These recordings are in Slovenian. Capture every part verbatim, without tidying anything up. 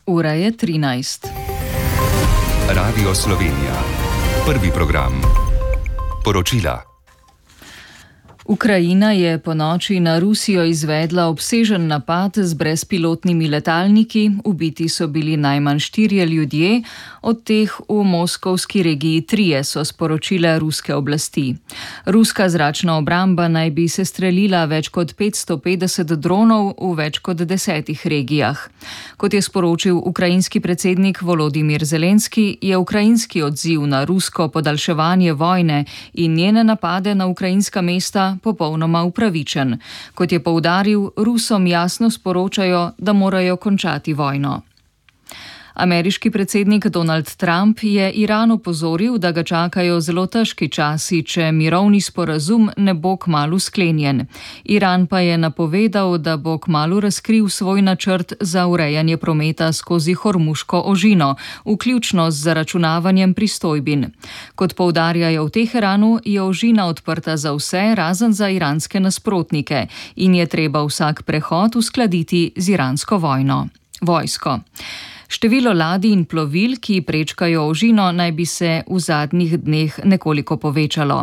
Ura je trinajst. Radio Slovenija. Prvi program. Poročila. Ukrajina je ponoči na Rusijo izvedla obsežen napad z brezpilotnimi letalniki, ubiti so bili najmanj štirje ljudje, od teh v moskovski regiji trije, so sporočile ruske oblasti. Ruska zračna obramba naj bi se streljila več kot petsto petdeset dronov v več kot desetih regijah. Kot je sporočil ukrajinski predsednik Volodimir Zelenski, je ukrajinski odziv na rusko podaljševanje vojne in njene napade na ukrajinska mesta popolnoma upravičen. Kot je poudaril, Rusom jasno sporočajo, da morajo končati vojno. Ameriški predsednik Donald Trump je Iran opozoril, da ga čakajo zelo težki časi, če mirovni sporazum ne bo kmalu sklenjen. Iran pa je napovedal, da bo kmalu razkril svoj načrt za urejanje prometa skozi Hormuško ožino, vključno z zaračunavanjem pristojbin. Kot poudarjajo v Teheranu, je ožina odprta za vse, razen za iranske nasprotnike, in je treba vsak prehod uskladiti z iransko vojno. Vojsko. Število ladij in plovil, ki prečkajo ožino, naj bi se v zadnjih dneh nekoliko povečalo.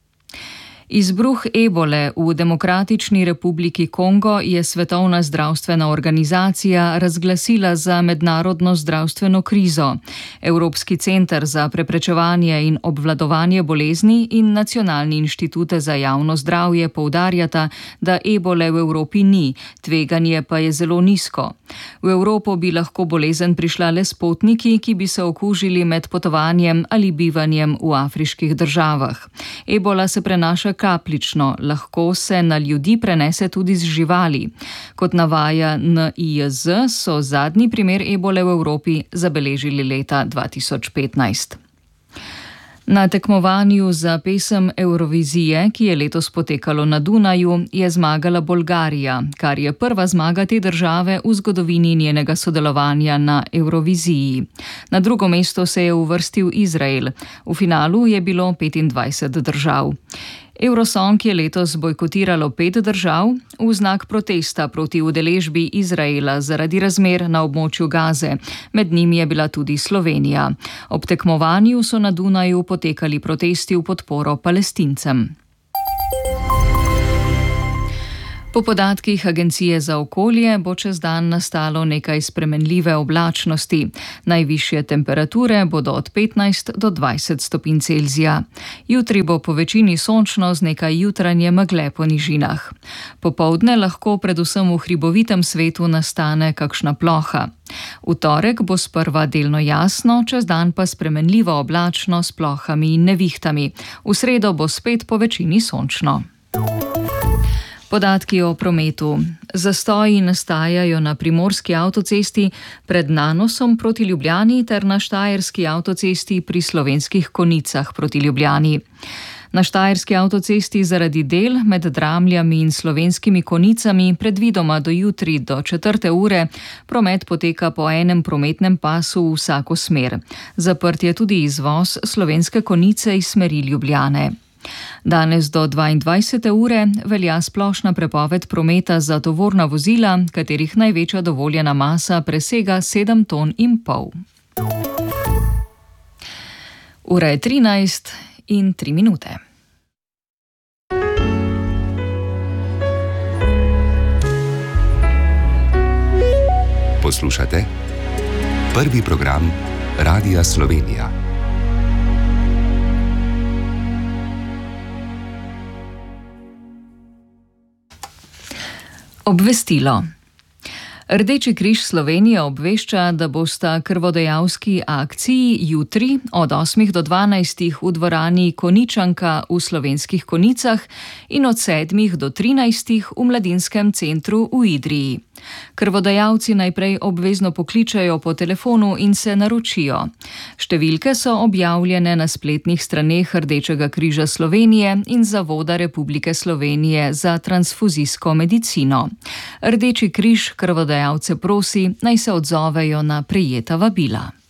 Izbruh ebole v Demokratični republiki Kongo je Svetovna zdravstvena organizacija razglasila za mednarodno zdravstveno krizo. Evropski center za preprečevanje in obvladovanje bolezni in Nacionalni inštitut za javno zdravje poudarjata, da ebole v Evropi ni, tveganje pa je zelo nizko. V Evropo bi lahko bolezen prišla le s potniki, ki bi se okužili med potovanjem ali bivanjem v afriških državah. Ebola se prenaša kapljično, lahko se na ljudi prenese tudi z živali. Kot navaja N I J Z, so zadnji primer ebole v Evropi zabeležili leta dva tisoč petnajst. Na tekmovanju za pesem Evrovizije, ki je letos potekalo na Dunaju, je zmagala Bolgarija, kar je prva zmaga te države v zgodovini njenega sodelovanja na Evroviziji. Na drugo mesto se je uvrstil Izrael. V finalu je bilo petindvajset držav. Eurosong je letos bojkotiralo pet držav v znak protesta proti udeležbi Izraela zaradi razmer na območju Gaze. Med njimi je bila tudi Slovenija. Ob tekmovanju so na Dunaju potekali protesti v podporo Palestincem. Po podatkih Agencije za okolje bo čez dan nastalo nekaj spremenljive oblačnosti. Najvišje temperature bodo od petnajst do dvajset stopinj Celzija. Jutri bo po večini sončno z nekaj jutranje megle po nižinah. Popoldne lahko predvsem v hribovitem svetu nastane kakšna ploha. V torek bo sprva delno jasno, čez dan pa spremenljivo oblačno s plohami in nevihtami. V sredo bo spet po večini sončno. Podatki o prometu. Zastoji nastajajo na primorski avtocesti pred Nanosom proti Ljubljani ter na štajerski avtocesti pri Slovenskih Konicah proti Ljubljani. Na štajerski avtocesti zaradi del med Dramljami in Slovenskimi Konicami predvidoma do jutri do četrte ure promet poteka po enem prometnem pasu v vsako smer. Zaprt je tudi izvoz Slovenske Konice iz smeri Ljubljane. Danes do dvaindvajsete ure velja splošna prepoved prometa za tovorna vozila, katerih največja dovoljena masa presega sedem ton in pol. Ura je trinajst in tri minute. Poslušate prvi program Radia Slovenija. Obvestilo. Rdeči križ Slovenije obvešča, da bosta krvodajalski akciji jutri od osmih do dvanajstih v dvorani Koničanka v Slovenskih Konicah in od sedmih do trinajstih v Mladinskem centru v Idriji. Krvodajalci najprej obvezno pokličajo po telefonu in se naročijo. Številke so objavljene na spletnih straneh Rdečega križa Slovenije in Zavoda Republike Slovenije za transfuzijsko medicino. Rdeči križ krvodajalce prosi, naj se odzovejo na prejeta vabila.